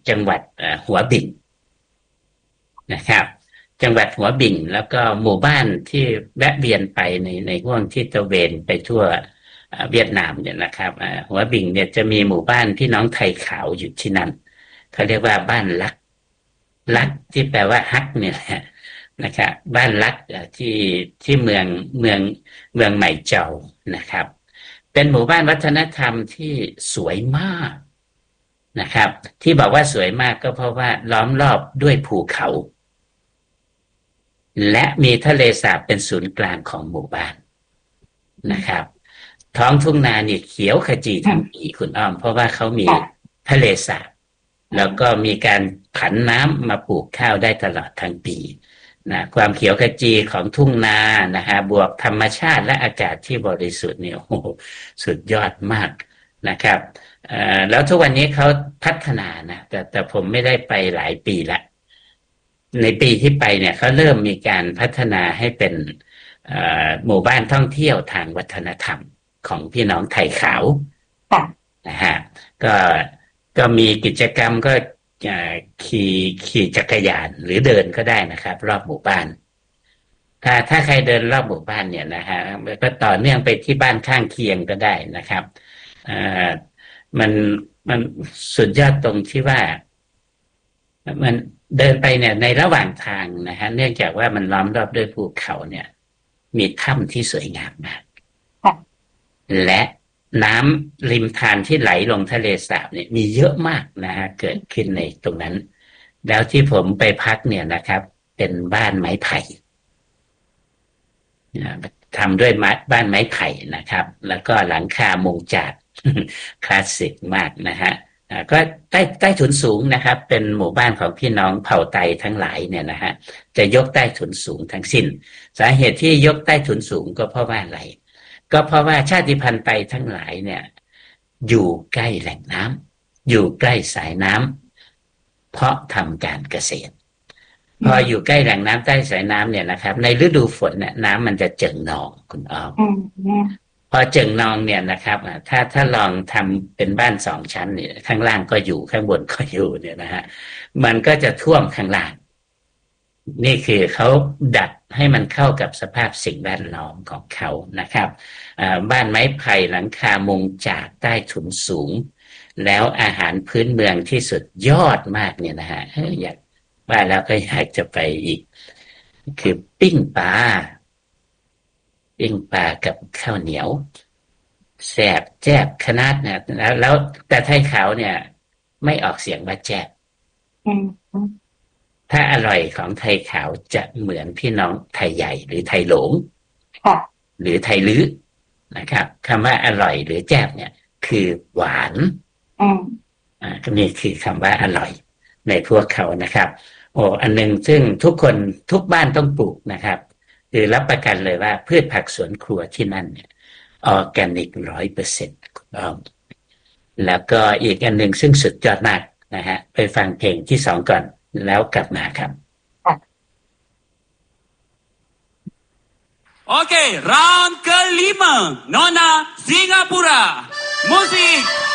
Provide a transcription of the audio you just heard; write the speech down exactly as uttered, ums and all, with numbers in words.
จังหวัดหัวบิ่งนะครับจังหวัดหัวบิ่งแล้วก็หมู่บ้านที่แวะเวียนไปในในห่วงที่ตะเวนไปทั่วเวียดนามเนี่ยนะครับหัวบิ่งเนี่ยจะมีหมู่บ้านพี่น้องไทยขาวอยู่ที่นั่นเขาเรียกว่าบ้านลักลักที่แปลว่าฮักเนี่ยแหละนะครับบ้านลักที่ที่เมืองเมืองเมืองใหม่เจ้านะครับเป็นหมู่บ้านวัฒนธรรมที่สวยมากนะครับที่บอกว่าสวยมากก็เพราะว่าล้อมรอบด้วยภูเขาและมีทะเลสาบเป็นศูนย์กลางของหมู่บ้านนะครับท้องทุ่งนาเนี่ยเขียวขจีทั้งปีคุณอ้อมเพราะว่าเขามีทะเลสาบแล้วก็มีการผันน้ำมาปลูกข้าวได้ตลอดทั้งปีนะความเขียวขจีของทุ่งนานะฮะบวกธรรมชาติและอากาศที่บริสุทธิ์เนี่ยโอ้โหสุดยอดมากนะครับแล้วทุกวันนี้เขาพัฒนานะแต่แต่ผมไม่ได้ไปหลายปีละในปีที่ไปเนี่ยเขาเริ่มมีการพัฒนาให้เป็นหมู่บ้านท่องเที่ยวทางวัฒนธรรมของพี่น้องไทยขาวนะฮะก็ก็มีกิจกรรมก็ขี่ขี่จักรยานหรือเดินก็ได้นะครับรอบหมู่บ้านถ้าถ้าใครเดินรอบหมู่บ้านเนี่ยนะฮะก็ต่อเนื่องไปที่บ้านข้างเคียงก็ได้นะครับอ่ามันมันสุดยอดตรงที่ว่ามันเดินไปเนี่ยในระหว่างทางนะฮะเนื่องจากว่ามันล้อมรอบด้วยภูเขาเนี่ยมีถ้ำที่สวยงามมากและน้ำริมทานที่ไหลลงทะเลสาบเนี่ยมีเยอะมากนะฮะเกิดขึ้นในตรงนั้นแล้วที่ผมไปพักเนี่ยนะครับเป็นบ้านไม้ไผ่ทำด้วยไม้บ้านไม้ไผ่นะครับแล้วก็หลังคามุงจากคลาสสิกมากนะฮะก็ใต้ใต้ถุนสูงนะครับเป็นหมู่บ้านของพี่น้องเผ่าไตทั้งหลายเนี่ยนะฮะจะยกใต้ถุนสูงทั้งสิ้นสาเหตุที่ยกใต้ถุนสูงก็เพราะว่าอะไรก็เพราะว่าชาติพันธุ์ไตทั้งหลายเนี่ยอยู่ใกล้แหล่งน้ำอยู่ใกล้สายน้ำเพราะทำการเกษตรพออยู่ใกล้แหล่งน้ำใต้สายน้ำเนี่ยนะครับในฤดูฝนเนี่ยน้ำมันจะเจิ่งนองคุณอ้อมพอเจิ่งนองเนี่ยนะครับถ้าถ้าลองทำเป็นบ้านสองชั้นเนี่ยข้างล่างก็อยู่ข้างบนก็อยู่เนี่ยนะฮะมันก็จะท่วมข้างล่างนี่คือเขาดัดให้มันเข้ากับสภาพสิ่งแวดล้อมของเขานะครับบ้านไม้ไผ่หลังคามุงจากใต้ถุนสูงแล้วอาหารพื้นเมืองที่สุดยอดมากเนี่ยนะฮะอยากว่าแล้วก็อยากจะไปอีกคือปิ้งปลาปิ้งปลากับข้าวเหนียวแซ่บแจ๊บขนาดนะแล้วแล้วแต่ไทยขาวเนี่ยไม่ออกเสียงว่าแจ๊บถ้าอร่อยของไทยขาวจะเหมือนพี่น้องไทยใหญ่หรือไทยหลงหรือไทยลื้อนะครับคำว่าอร่อยหรือแจ๊บเนี่ยคือหวานอ่าก็นี่คือคำว่าอร่อยในพวกเขานะครับโอ้อันนึงซึ่งทุกคนทุกบ้านต้องปลูกนะครับคือรับประกันเลยว่าพืชผักสวนครัวที่นั่นเนี่ยออร์แกนิกร้อยเปอร์เซ็นต์แล้วก็อีกอันหนึ่งซึ่งสุดยอดมากนะฮะไปฟังเพลงที่สองก่อนแล้วกลับมาครับ Oke, round kelima, Nona Singapura, musik